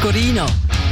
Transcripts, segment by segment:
Corina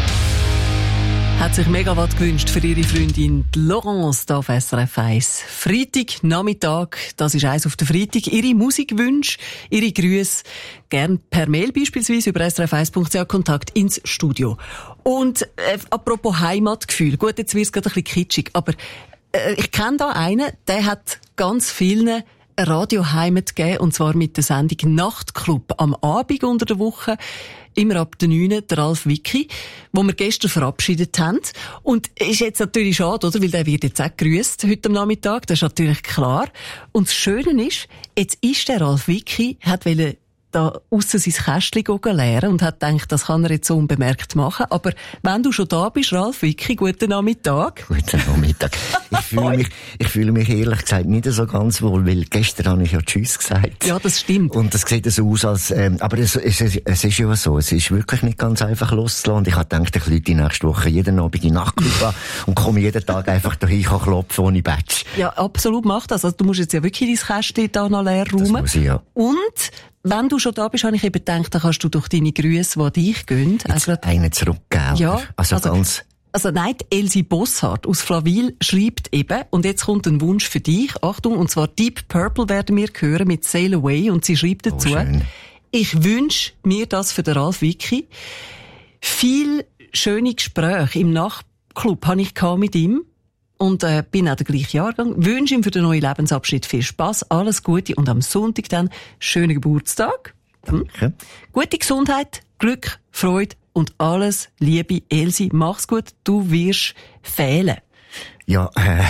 hat sich Megawatt gewünscht für ihre Freundin Laurence hier auf SRF 1. Freitag, Nachmittag, das ist eins auf den Freitag. Ihre Musikwünsche, ihre Grüße, gern per Mail beispielsweise über srf1.ch Kontakt ins Studio. Und apropos Heimatgefühl, gut, jetzt wird es gerade ein bisschen kitschig, aber ich kenne da einen, der hat ganz vielen Radioheimat gegeben, und zwar mit der Sendung Nachtclub am Abend unter der Woche, immer ab der 9, der Ralf Wicki, wo wir gestern verabschiedet haben. Und ist jetzt natürlich schade, oder? Weil der wird jetzt auch gegrüsst heute am Nachmittag, das ist natürlich klar. Und das Schöne ist, jetzt ist der Ralf Wicki, hat wollte da aussen sein Kästchen leeren und hat gedacht, das kann er jetzt so unbemerkt machen. Aber wenn du schon da bist, Ralf Wicki, guten Nachmittag. Guten Nachmittag. Ich fühle mich ehrlich gesagt nicht so ganz wohl, weil gestern habe ich ja Tschüss gesagt. Ja, das stimmt. Und das sieht so aus, als, aber es ist ja so, es ist wirklich nicht ganz einfach loszulassen. Und ich habe gedacht, ich rufe nächste Woche jeden Abend in den Nachtclub an und komme jeden Tag einfach dahin klopfen ohne Badge. Ja, absolut, mach das. Also du musst jetzt ja wirklich dein Kästchen da noch leer räumen. Das muss ich, ja. Und wenn du schon da bist, habe ich eben gedacht, dann kannst du durch deine Grüße, die an dich gehen, einen zurückgeben. Ja, also nein, Elsie Bosshardt aus Flawil schreibt eben, und jetzt kommt ein Wunsch für dich, Achtung, und zwar Deep Purple werden wir hören mit Sail Away, und sie schreibt dazu, ich wünsche mir das für den Ralf Wicki. Viel schöne Gespräche im Nachtclub habe ich mit ihm. Und bin auch der gleiche Jahrgang. Wünsche ihm für den neuen Lebensabschnitt viel Spass, alles Gute und am Sonntag dann schönen Geburtstag. Danke. Gute Gesundheit, Glück, Freude und alles Liebe. Elsie, mach's gut, du wirst fehlen. Ja.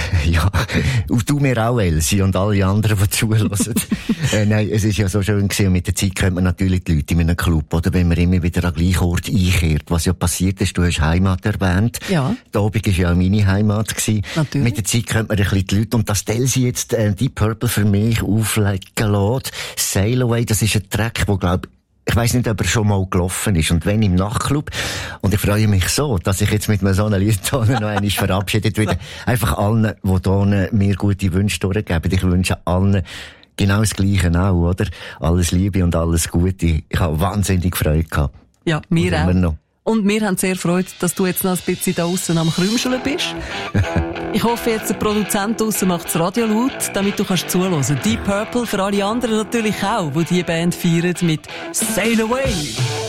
Und du mir auch, Elsie, und alle anderen, die zuhören. Nein, es ist ja so schön gewesen, und mit der Zeit kennt man natürlich die Leute in einem Club, oder? Wenn man immer wieder an den gleichen Ort einkehrt. Was ja passiert ist, du hast Heimat erwähnt. Ja. Der Abend war ja auch meine Heimat gewesen. Natürlich. Mit der Zeit kennt man ein bisschen die Leute, und dass Elsie jetzt Deep Purple für mich auflegen lässt. Sail Away, das ist ein Track, wo, glaub ich weiss nicht, ob er schon mal gelaufen ist. Und wenn im Nachtclub. Und ich freue mich so, dass ich jetzt mit so einem Lied noch einmal verabschiedet werde. Einfach allen, die hier mir gute Wünsche durchgeben. Ich wünsche allen genau das Gleiche auch, oder? Alles Liebe und alles Gute. Ich habe wahnsinnig Freude gehabt. Ja, mir auch. Und wir haben sehr Freude, dass du jetzt noch ein bisschen da aussen am Krümscheln bist. Ich hoffe jetzt, der Produzent draussen macht das Radio laut, damit du kannst zuhören. Deep Purple für alle anderen natürlich auch, die diese Band feiern mit Sail Away.